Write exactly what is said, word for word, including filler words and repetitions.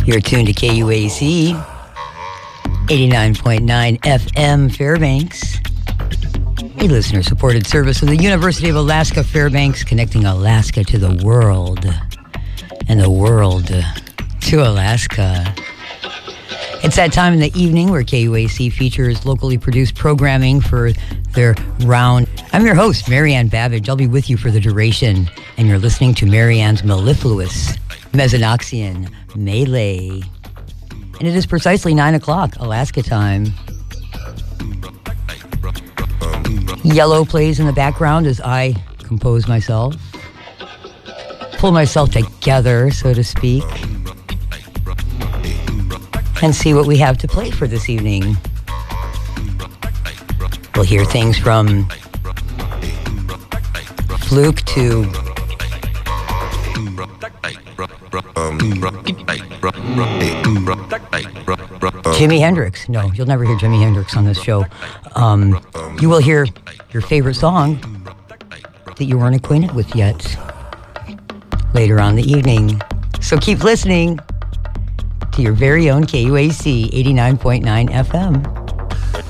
You're tuned to K U A C, eighty-nine point nine F M Fairbanks, a listener-supported service of the University of Alaska Fairbanks, connecting Alaska to the world, and the world to Alaska. It's that time in the evening where K U A C features locally produced programming for their round. I'm your host, Marianne Babbage. I'll be with you for the duration, and you're listening to Marianne's mellifluous Mezenoxian Melee. And it is precisely nine o'clock, Alaska time. Yellow plays in the background as I compose myself, pull myself together, so to speak, and see what we have to play for this evening. We'll hear things from Fluke to Jimi Hendrix. No, you'll never hear Jimi Hendrix on this show. Um, you will hear your favorite song that you weren't acquainted with yet later on the evening. So keep listening to your very own K U A C eighty-nine point nine F M.